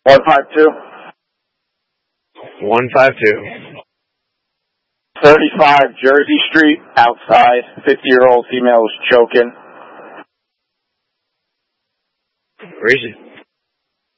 152. 152. 35 Jersey Street, outside. 50-year-old female was choking. Where is she?